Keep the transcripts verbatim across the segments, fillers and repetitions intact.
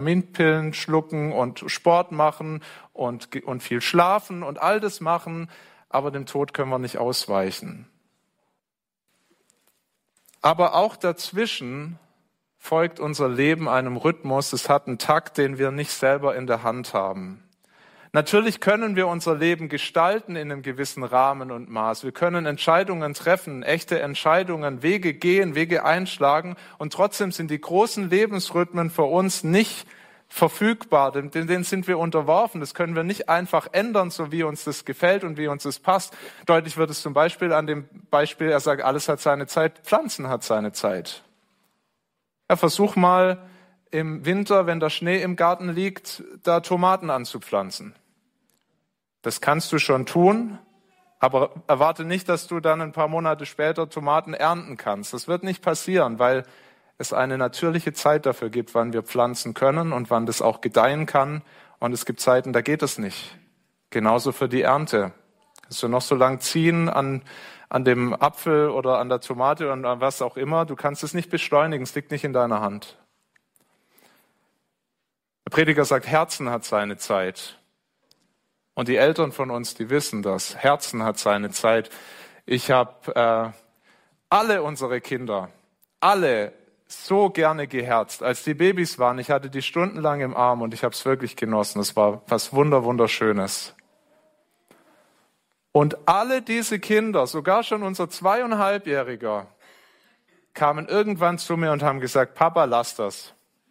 Vitaminpillen schlucken und Sport machen und, und viel schlafen und all das machen, aber dem Tod können wir nicht ausweichen. Aber auch dazwischen folgt unser Leben einem Rhythmus. Es hat einen Takt, den wir nicht selber in der Hand haben. Natürlich können wir unser Leben gestalten in einem gewissen Rahmen und Maß. Wir können Entscheidungen treffen, echte Entscheidungen, Wege gehen, Wege einschlagen. Und trotzdem sind die großen Lebensrhythmen für uns nicht verfügbar. Denen sind wir unterworfen. Das können wir nicht einfach ändern, so wie uns das gefällt und wie uns das passt. Deutlich wird es zum Beispiel an dem Beispiel, er sagt, alles hat seine Zeit, Pflanzen hat seine Zeit. Ja, versuch mal im Winter, wenn der Schnee im Garten liegt, da Tomaten anzupflanzen. Das kannst du schon tun, aber erwarte nicht, dass du dann ein paar Monate später Tomaten ernten kannst. Das wird nicht passieren, weil es eine natürliche Zeit dafür gibt, wann wir pflanzen können und wann das auch gedeihen kann. Und es gibt Zeiten, da geht es nicht. Genauso für die Ernte. Kannst du noch so lang ziehen an, an dem Apfel oder an der Tomate und an was auch immer. Du kannst es nicht beschleunigen, es liegt nicht in deiner Hand. Der Prediger sagt, Herzen hat seine Zeit. Und die Eltern von uns, die wissen das. Herzen hat seine Zeit. Ich habe äh, alle unsere Kinder, alle so gerne geherzt, als die Babys waren. Ich hatte die stundenlang im Arm und ich habe es wirklich genossen. Es war was wunder, wunderschönes. Und alle diese Kinder, sogar schon unser zweieinhalbjähriger, kamen irgendwann zu mir und haben gesagt, Papa, lass das.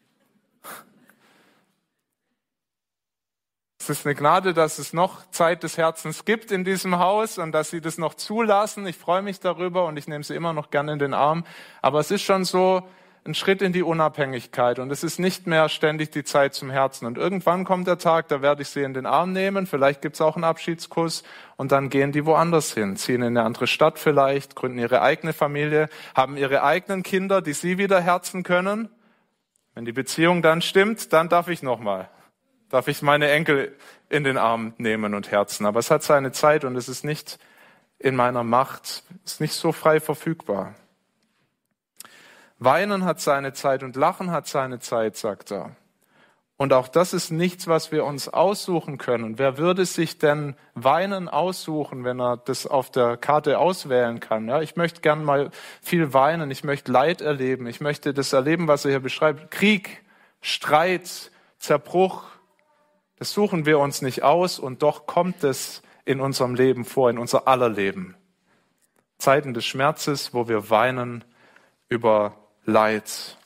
Es ist eine Gnade, dass es noch Zeit des Herzens gibt in diesem Haus und dass sie das noch zulassen. Ich freue mich darüber und ich nehme sie immer noch gerne in den Arm. Aber es ist schon so ein Schritt in die Unabhängigkeit und es ist nicht mehr ständig die Zeit zum Herzen. Und irgendwann kommt der Tag, da werde ich sie in den Arm nehmen. Vielleicht gibt es auch einen Abschiedskuss und dann gehen die woanders hin, ziehen in eine andere Stadt vielleicht, gründen ihre eigene Familie, haben ihre eigenen Kinder, die sie wieder herzen können. Wenn die Beziehung dann stimmt, dann darf ich nochmal. Darf ich meine Enkel in den Arm nehmen und herzen. Aber es hat seine Zeit und es ist nicht in meiner Macht, ist nicht so frei verfügbar. Weinen hat seine Zeit und Lachen hat seine Zeit, sagt er. Und auch das ist nichts, was wir uns aussuchen können. Wer würde sich denn Weinen aussuchen, wenn er das auf der Karte auswählen kann? Ja, ich möchte gern mal viel weinen, ich möchte Leid erleben, ich möchte das erleben, was er hier beschreibt. Krieg, Streit, Zerbruch. Das suchen wir uns nicht aus und doch kommt es in unserem Leben vor, in unser aller Leben. Zeiten des Schmerzes, wo wir weinen über Leid.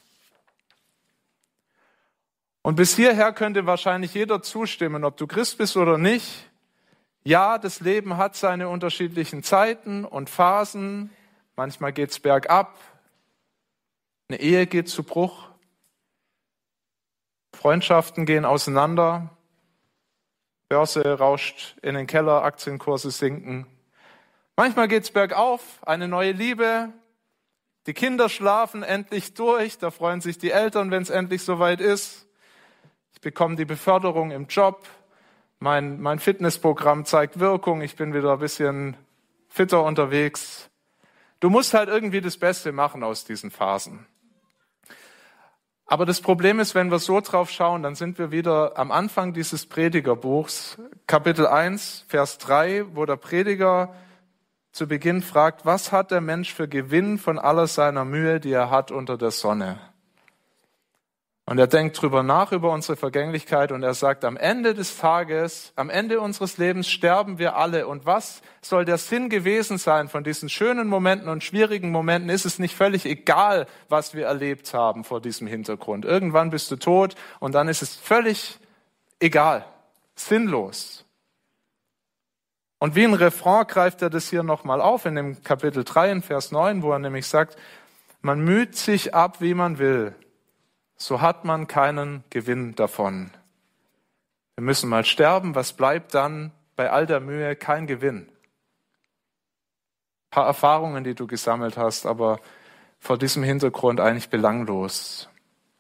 Und bis hierher könnte wahrscheinlich jeder zustimmen, ob du Christ bist oder nicht. Ja, das Leben hat seine unterschiedlichen Zeiten und Phasen. Manchmal geht's bergab. Eine Ehe geht zu Bruch. Freundschaften gehen auseinander. Börse rauscht in den Keller, Aktienkurse sinken. Manchmal geht's bergauf, eine neue Liebe. Die Kinder schlafen endlich durch, da freuen sich die Eltern, wenn es endlich soweit ist. Ich bekomme die Beförderung im Job. Mein, mein Fitnessprogramm zeigt Wirkung. Ich bin wieder ein bisschen fitter unterwegs. Du musst halt irgendwie das Beste machen aus diesen Phasen. Aber das Problem ist, wenn wir so drauf schauen, dann sind wir wieder am Anfang dieses Predigerbuchs, Kapitel eins, Vers drei, wo der Prediger zu Beginn fragt, was hat der Mensch für Gewinn von aller seiner Mühe, die er hat unter der Sonne? Und er denkt drüber nach, über unsere Vergänglichkeit, und er sagt, am Ende des Tages, am Ende unseres Lebens sterben wir alle. Und was soll der Sinn gewesen sein von diesen schönen Momenten und schwierigen Momenten? Ist es nicht völlig egal, was wir erlebt haben vor diesem Hintergrund? Irgendwann bist du tot und dann ist es völlig egal, sinnlos. Und wie ein Refrain greift er das hier nochmal auf in dem Kapitel drei, in Vers neun, wo er nämlich sagt, man müht sich ab, wie man will. So hat man keinen Gewinn davon. Wir müssen mal sterben. Was bleibt dann bei all der Mühe? Kein Gewinn. Ein paar Erfahrungen, die du gesammelt hast, aber vor diesem Hintergrund eigentlich belanglos.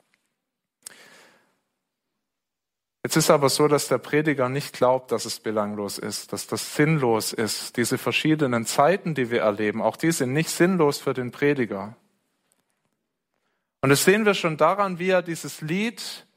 Jetzt ist aber so, dass der Prediger nicht glaubt, dass es belanglos ist, dass das sinnlos ist. Diese verschiedenen Zeiten, die wir erleben, auch die sind nicht sinnlos für den Prediger. Und das sehen wir schon daran, wie er dieses Lied